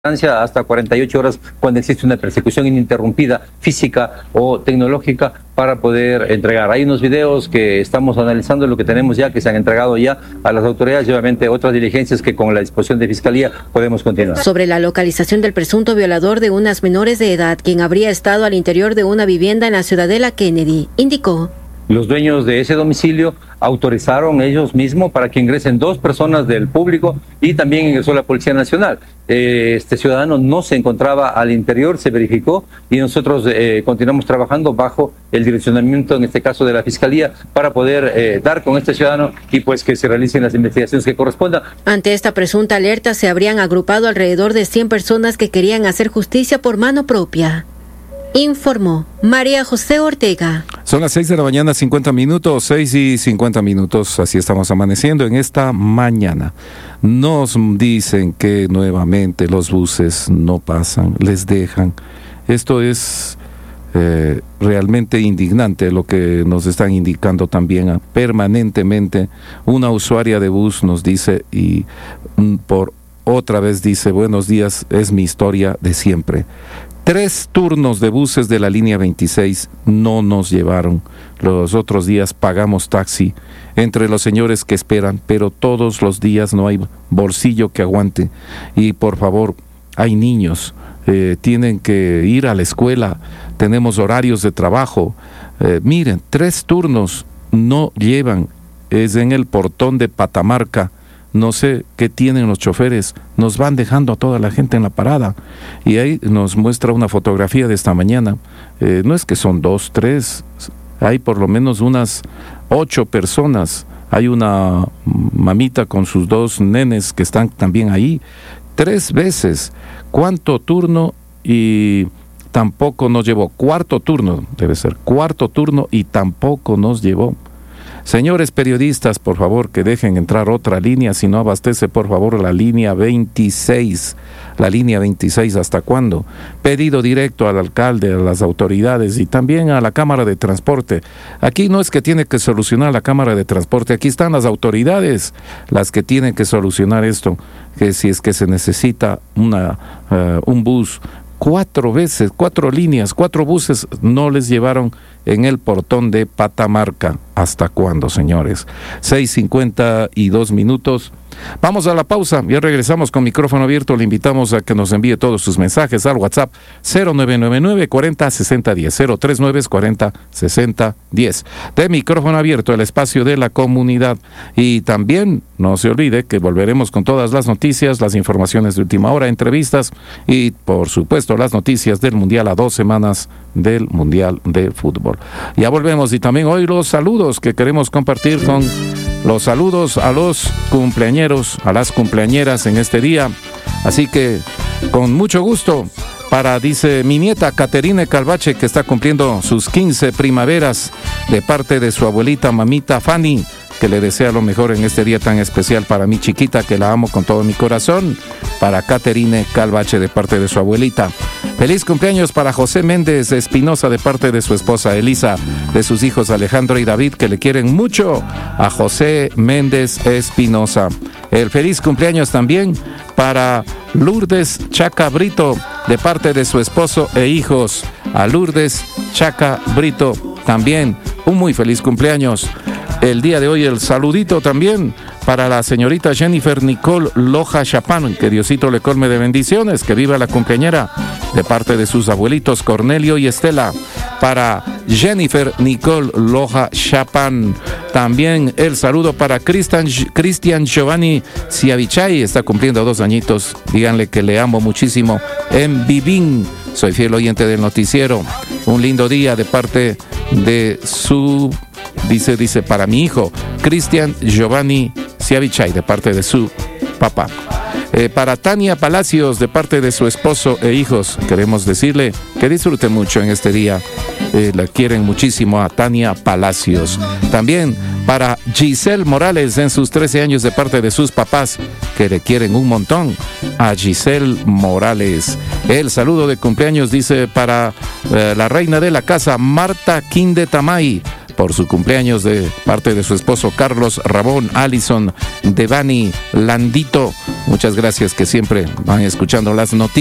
hasta 48 horas cuando existe una persecución ininterrumpida física o tecnológica para poder entregar. Hay unos videos que estamos analizando, lo que tenemos ya, que se han entregado ya a las autoridades y obviamente otras diligencias que con la disposición de Fiscalía podemos continuar. Sobre la localización del presunto violador de unas menores de edad, quien habría estado al interior de una vivienda en la Ciudadela Kennedy, indicó: los dueños de ese domicilio autorizaron ellos mismos para que ingresen 2 personas del público y también ingresó la Policía Nacional. Este ciudadano no se encontraba al interior, se verificó y nosotros continuamos trabajando bajo el direccionamiento, en este caso de la Fiscalía, para poder dar con este ciudadano y pues que se realicen las investigaciones que correspondan. Ante esta presunta alerta se habrían agrupado alrededor de 100 personas que querían hacer justicia por mano propia. Informó María José Ortega. Son las 6 de la mañana, 50 minutos, 6 y 50 minutos, así estamos amaneciendo en esta mañana. Nos dicen que nuevamente los buses no pasan, les dejan. Esto es realmente indignante lo que nos están indicando también permanentemente. Una usuaria de bus nos dice y por otra vez dice: buenos días, es mi historia de siempre. 3 turnos de buses de la línea 26 no nos llevaron. Los otros días pagamos taxi entre los señores que esperan, pero todos los días no hay bolsillo que aguante. Y por favor, hay niños, tienen que ir a la escuela, tenemos horarios de trabajo. Miren, 3 turnos no llevan, es en el portón de Patamarca. No sé qué tienen los choferes, nos van dejando a toda la gente en la parada. Y ahí nos muestra una fotografía de esta mañana. No es que son 2, 3, hay por lo menos unas 8 personas. Hay una mamita con sus 2 nenes que están también ahí. 3 veces. ¿Cuánto turno? Y tampoco nos llevó. 4.º turno, debe ser 4.º turno y tampoco nos llevó. Señores periodistas, por favor, que dejen entrar otra línea, si no abastece, por favor, la línea 26. La línea 26, ¿hasta cuándo? Pedido directo al alcalde, a las autoridades y también a la Cámara de Transporte. Aquí no es que tiene que solucionar la Cámara de Transporte, aquí están las autoridades las que tienen que solucionar esto, que si es que se necesita un bus. 4 veces, 4 líneas, 4 buses no les llevaron en el portón de Patamarca. ¿Hasta cuándo, señores? 6:52 minutos. Vamos a la pausa, ya regresamos con micrófono abierto. Le invitamos a que nos envíe todos sus mensajes al WhatsApp 0999 40 60 10, 039 40 60 10. De micrófono abierto, el espacio de la comunidad. Y también no se olvide que volveremos con todas las noticias, las informaciones de última hora, entrevistas y por supuesto las noticias del Mundial a 2 semanas del Mundial de Fútbol. Ya volvemos y también hoy los saludos que queremos compartir con los saludos a los cumpleañeros, a las cumpleañeras en este día. Así que con mucho gusto dice mi nieta Caterine Calvache, que está cumpliendo sus 15 primaveras, de parte de su abuelita mamita Fanny, que le desea lo mejor en este día tan especial para mi chiquita, que la amo con todo mi corazón, para Caterine Calvache de parte de su abuelita. Feliz cumpleaños para José Méndez Espinosa de parte de su esposa Elisa, de sus hijos Alejandro y David, que le quieren mucho a José Méndez Espinosa. El feliz cumpleaños también para Lourdes Chaca Brito de parte de su esposo e hijos. A Lourdes Chaca Brito también un muy feliz cumpleaños. El día de hoy el saludito también para la señorita Jennifer Nicole Loja Chapán, que Diosito le colme de bendiciones, que viva la cumpleañera, de parte de sus abuelitos Cornelio y Estela. Para Jennifer Nicole Loja Chapán. También el saludo para Cristian Giovanni Ciavichay, está cumpliendo 2 añitos. Díganle que le amo muchísimo en Vivín. Soy fiel oyente del noticiero. Un lindo día de parte de su... Dice para mi hijo Cristian Giovanni Ciavichay, de parte de su papá. Para Tania Palacios, de parte de su esposo e hijos, queremos decirle que disfrute mucho en este día. La quieren muchísimo a Tania Palacios. También para Giselle Morales, en sus 13 años, de parte de sus papás, que le quieren un montón a Giselle Morales. El saludo de cumpleaños dice para la reina de la casa, Marta Quinde Tamay, por su cumpleaños de parte de su esposo Carlos Rabón, Alison, Devani, Landito. Muchas gracias que siempre van escuchando las noticias.